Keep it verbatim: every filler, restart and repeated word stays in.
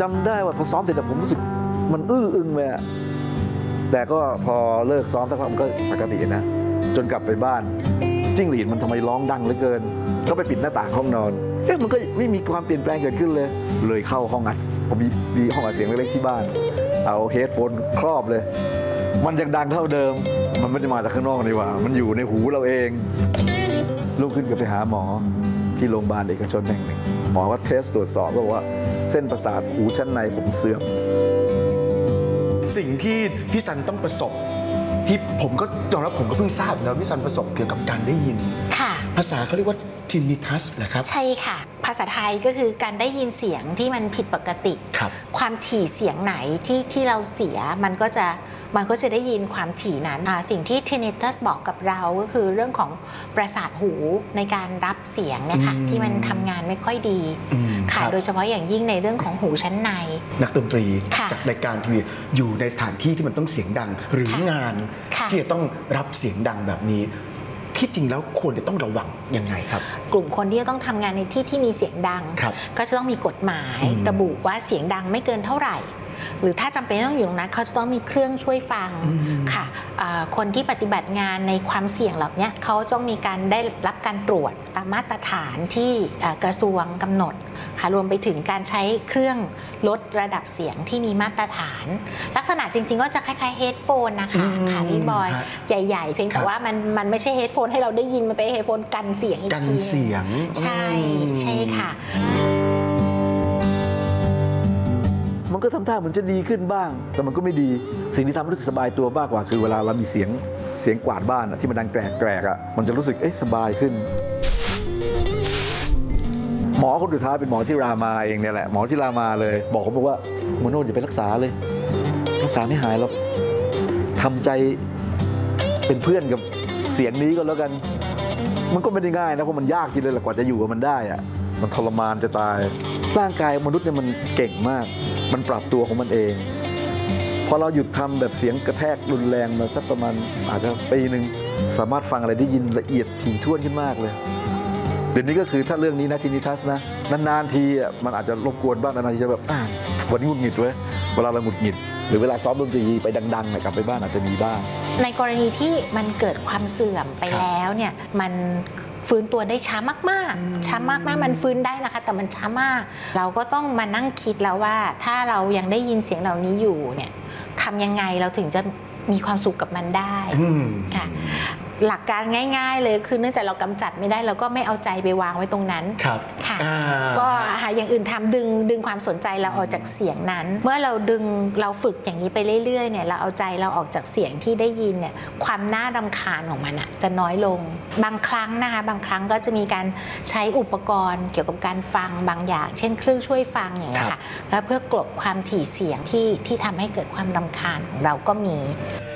จำได้ว่าพอซ้อมเสร็จผมรู้สึกมันอื้ออึงเลยอะแต่ก็พอเลิกซ้อมสักพักมันก็ปกตินะจนกลับไปบ้านจิ้งหรีดมันทำไมร้องดังเหลือเกินก็ไปปิดหน้าต่างห้องนอนเอ๊ะมันก็ไม่มีความเปลี่ยนแปลงเกิดขึ้นเลยเลยเข้าห้องอัดผมมีมีห้องอัดเสียงเล็กๆที่บ้านเอาเฮดโฟนครอบเลยมันยังดังเท่าเดิมมันไม่ได้มาจากข้างนอกนี่หว่ามันอยู่ในหูเราเองลุกขึ้นก็ไปหาหมอที่โรงพยาบาลเอกชนแห่งหนึ่งหมอว่าเทสตรวจสอบบอกว่าเส้นประสาทหูชั้นในผมเสื่อมสิ่งที่พี่ซันต้องประสบที่ผมก็ยอมรับผมก็เพิ่งทราบนะพี่ซันประสบเกี่ยวกับการได้ยินค่ะภาษาเขาเรียกว่าทินนิทัสนะครับใช่ค่ะภาษาไทยก็คือการได้ยินเสียงที่มันผิดปกติครับความถี่เสียงไหนที่ที่เราเสียมันก็จะมันก็จะได้ยินความถี่นั้นสิ่งที่ tinnitus บอกกับเราก็คือเรื่องของประสาทหูในการรับเสียงเนี่ยค่ะที่มันทำงานไม่ค่อยดีค่ะโดยเฉพาะอย่างยิ่งในเรื่องของหูชั้นในนักดนตรีจากรายการทีวีอยู่ในสถานที่ที่มันต้องเสียงดังหรืองานที่จะต้องรับเสียงดังแบบนี้ที่จริงแล้วควรจะต้องระวังยังไงครับกลุ่มคนที่จะต้องทำงานในที่ที่มีเสียงดังก็จะต้องมีกฎหมายระบุว่าเสียงดังไม่เกินเท่าไหร่หรือถ้าจำเป็นต้องอยู่ตรงนั้นเขาจะต้องมีเครื่องช่วยฟังค่ะคนที่ปฏิบัติงานในความเสี่ยงเหล่านี้เขาต้องมีการได้รับการตรวจตามมาตรฐานที่กระทรวงกำหนดค่ะรวมไปถึงการใช้เครื่องลดระดับเสียงที่มีมาตรฐานลักษณะจริงๆก็จะคล้ายๆเฮดโฟนนะคะค่ะพี่บอยใหญ่ๆเพียงแต่ว่ามันมันไม่ใช่เฮดโฟนให้เราได้ยินมันเป็นเฮดโฟนกันเสียงอีกทีกันเสียงใช่ใช่ค่ะมันก็ทำท่าเหมือนจะดีขึ้นบ้างแต่มันก็ไม่ดีสิ่งที่ทำให้รู้สึกสบายตัวมากกว่าคือเวลาเรามีเสียงเสียงกวาดบ้านที่มันดังแกรกแกรกอ่ะมันจะรู้สึกเอ๊ะสบายขึ้นหมอคนสุดท้ายเป็นหมอที่รามาเองเนี่ยแหละหมอที่รามาเลยบอกผมบอกว่าโมโนอย่าไปรักษาเลยรักษาไม่หายหรอกทำใจเป็นเพื่อนกับเสียงนี้ก็แล้วกันมันก็ไม่ได้ง่ายนะเพราะมันยากจริงเลยแหละกว่าจะอยู่กับมันได้อะมันทรมานจะตายร่างกายมนุษย์เนี่ยมันเก่งมากมันปรับตัวของมันเองพอเราหยุดทำแบบเสียงกระแทกรุนแรงมาสักประมาณอาจจะปีหนึ่งสามารถฟังอะไรได้ยินละเอียดถี่ถ้วนขึ้นมากเลยเดี๋ยวนี้ก็คือถ้าเรื่องนี้นะทินิทัสนะนานๆทีอ่ะมันอาจจะรบกวนบ้างนานๆทีจะแบบอ่าวันนี้หงุดหงิดเว้ยเวลาเราหงุดหงิดหรือเวลาซ้อมดนตรีไปดังๆเนี่ยกลับไปบ้านอาจจะมีบ้างในกรณีที่มันเกิดความเสื่อมไปแล้วเนี่ยมันฟื้นตัวได้ช้ามากๆช้ามากๆมันฟื้นได้นะคะแต่มันช้ามากเราก็ต้องมานั่งคิดแล้วว่าถ้าเรายังได้ยินเสียงเหล่านี้อยู่เนี่ยทำยังไงเราถึงจะมีความสุขกับมันได้ค่ะหลักการง่ายๆเลยคือเนื่องจากเรากำจัดไม่ได้เราก็ไม่เอาใจไปวางไว้ตรงนั้นค่ะก็หาอย่างอื่นทำดึงดึงความสนใจเราออกจากเสียงนั้นเมื่อเราดึงเราฝึกอย่างนี้ไปเรื่อยๆเนี่ยเราเอาใจเราออกจากเสียงที่ได้ยินเนี่ยความน่ารำคาญของมันอ่ะจะน้อยลงบางครั้งนะคะบางครั้งก็จะมีการใช้อุปกรณ์เกี่ยวกับการฟังบางอย่างเช่นเครื่องช่วยฟังอย่างเงี้ยค่ะแล้วเพื่อกลบความถี่เสียงที่ที่ทำให้เกิดความรำคาญของเราก็มี